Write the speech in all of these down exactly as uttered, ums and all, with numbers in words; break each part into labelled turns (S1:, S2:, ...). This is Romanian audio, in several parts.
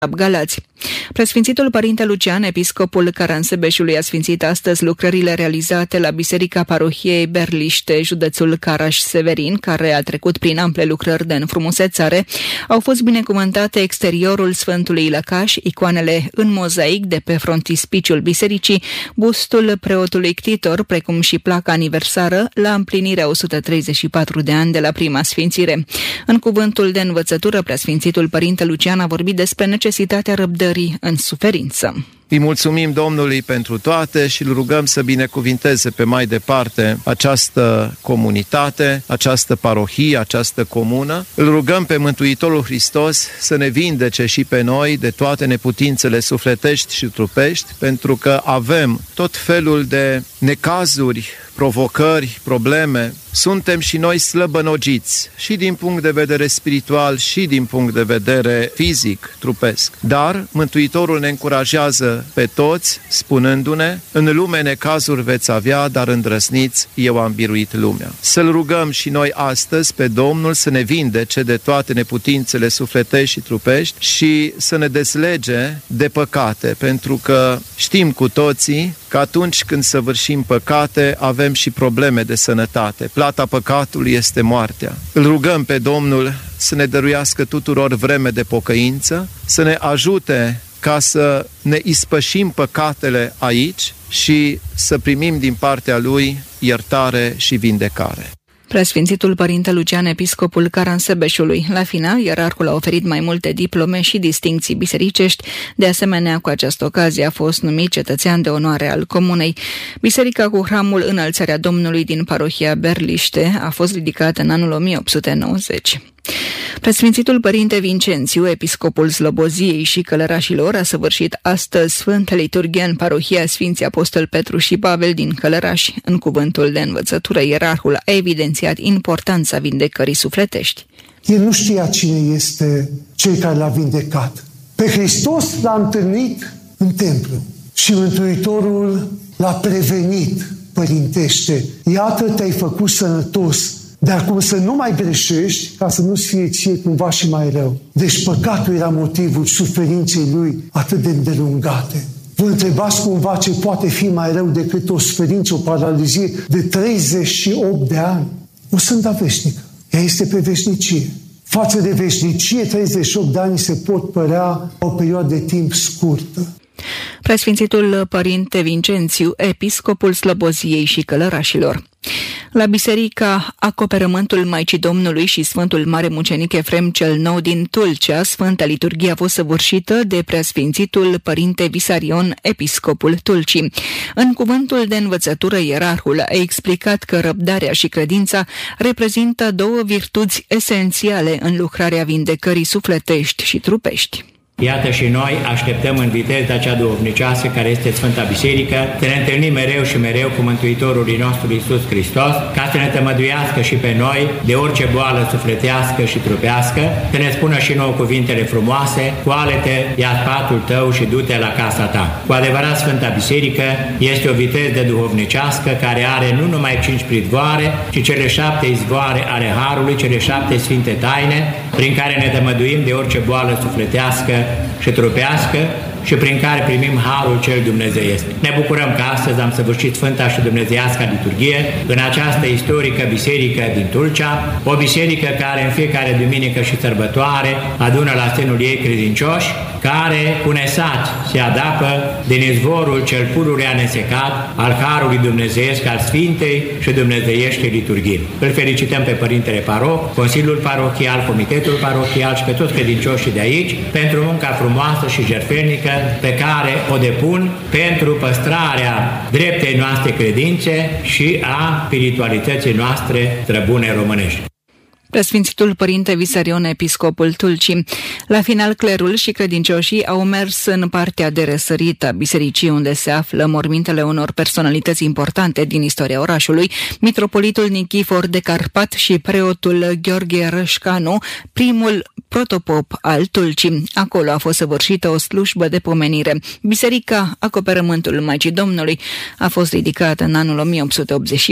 S1: Galați. Preasfințitul Părinte Lucian, episcopul Caransebeșului, a sfințit astăzi lucrările realizate la Biserica Parohiei Berliște, județul Caraș-Severin, care a trecut prin ample lucrări de înfrumusețare. Au fost binecuvântate exteriorul Sfântului Lăcaș, icoanele în mozaic de pe frontispiciul bisericii, bustul preotului Ctitor, precum și placa aniversară la împlinirea o sută treizeci și patru de ani de la prima sfințire. În cuvântul de învățătură, Preasfințitul Părinte Lucian a vorbit despre necesitatea răbdării în suferință.
S2: Îi mulțumim Domnului pentru toate și îl rugăm să binecuvinteze pe mai departe această comunitate, această parohie, această comună. Îl rugăm pe Mântuitorul Hristos să ne vindece și pe noi de toate neputințele sufletești și trupești, pentru că avem tot felul de necazuri, provocări, probleme. Suntem și noi slăbănogiți, și din punct de vedere spiritual, și din punct de vedere fizic, trupesc. Dar Mântuitorul ne încurajează pe toți, spunându-ne: în lume necazuri veți avea, dar îndrăzniți, eu am biruit lumea. Să-L rugăm și noi astăzi pe Domnul să ne vindece de toate neputințele sufletești și trupești și să ne deslege de păcate, pentru că știm cu toții că atunci când săvârșim păcate, avem și probleme de sănătate. Plata păcatului este moartea. Îl rugăm pe Domnul să ne dăruiască tuturor vreme de pocăință, să ne ajute ca să ne ispășim păcatele aici și să primim din partea Lui iertare și vindecare.
S1: Preasfințitul Părinte Lucian, episcopul Caransebeșului. La final, ierarhul a oferit mai multe diplome și distincții bisericești. De asemenea, cu această ocazie a fost numit cetățean de onoare al comunei. Biserica cu hramul Înălțarea Domnului din parohia Berliște a fost ridicată în anul o mie opt sute nouăzeci. Preasfințitul Părinte Vincențiu, episcopul Sloboziei și Călărașilor, a săvârșit astăzi Sfânta Liturghie în parohia Sfinții Apostol Petru și Pavel din Călăraș. În cuvântul de învățătură, ierarhul a evidențiat importanța vindecării sufletești.
S3: El nu știa cine este cel care l-a vindecat. Pe Hristos l-a întâlnit în templu și Mântuitorul l-a prevenit părintește. Iată, te-ai făcut sănătos, de acum să nu mai greșești, ca să nu-ți fie ție cumva și mai rău. Deci păcatul era motivul suferinței lui atât de îndelungate. Vă întrebați cumva ce poate fi mai rău decât o suferință, o paralizie de treizeci și opt de ani? O sânda veșnică. Ea este pe veșnicie. Față de veșnicie, treizeci și opt de ani se pot părea o perioadă de timp scurtă.
S1: Preasfințitul Părinte Vincențiu, episcopul Sloboziei și Călărașilor. La Biserica Acoperământul Maicii Domnului și Sfântul Mare Mucenic Efrem cel Nou din Tulcea, Sfânta Liturghie a fost săvârșită de Preasfințitul Părinte Visarion, episcopul Tulcii. În cuvântul de învățătură, ierarhul a explicat că răbdarea și credința reprezintă două virtuți esențiale în lucrarea vindecării sufletești și trupești.
S4: Iată și noi așteptăm în viteză acea duhovnicească care este Sfânta Biserică, să ne întâlnim mereu și mereu cu Mântuitorul nostru Iisus Hristos, ca să ne tămăduiască și pe noi de orice boală sufletească și trupească, să ne spună și nouă cuvintele frumoase: scoală-te, ia patul tău și du-te la casa ta. Cu adevărat, Sfânta Biserică este o viteză duhovnicească care are nu numai cinci pridvoare, ci cele șapte izvoare ale Harului, cele șapte sfinte taine, prin care ne tămăduim de orice boală sufletească și trupească și prin care primim harul cel dumnezeiesc. Ne bucurăm că astăzi am săvârșit Sfânta și Dumnezeiasca Liturghie în această istorică biserică din Tulcea, o biserică care în fiecare duminică și sărbătoare adună la sânul ei credincioși, care cu nesat se adapă din izvorul cel pururea nesecat al harului dumnezeiesc al Sfintei și Dumnezeiești Liturghii. Îl felicităm pe Părintele Paroh, Consiliul Parohial, Comitetul Parohial și pe toți credincioșii de aici pentru munca frumoasă și jertfenică pe care o depun pentru păstrarea dreptei noastre credințe și a spiritualității noastre străbune românești.
S1: Preasfințitul Părinte Visarion, episcopul Tulcii. La final, clerul și credincioșii au mers în partea de răsărit a bisericii, unde se află mormintele unor personalități importante din istoria orașului, mitropolitul Nichifor de Carpat și preotul Gheorghe Rășcanu, primul protopop al Tulcii. Acolo a fost săvârșită o slujbă de pomenire. Biserica Acoperământul Maicii Domnului a fost ridicată în anul o mie opt sute optzeci și opt.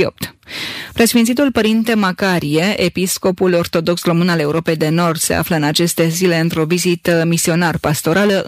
S1: Preasfințitul Părinte Macarie, episcopul ortodox român al Europei de Nord, se află în aceste zile într-o vizită misionar-pastorală